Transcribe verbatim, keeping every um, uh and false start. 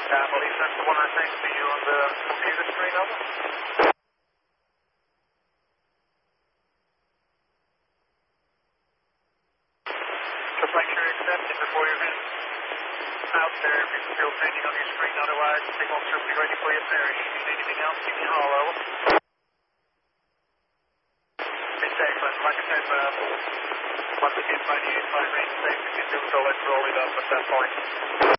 Well, that's the one I sent to you on the computer screen, over. Just make sure you accept it before you head out there. If it's still pending on your screen, otherwise the signal should be ready for you there. If you need anything else, give me a call, over. It's excellent. Like I said, uh, once again, by the eighty-five range, safe, we can do so. Let's roll it up at that point.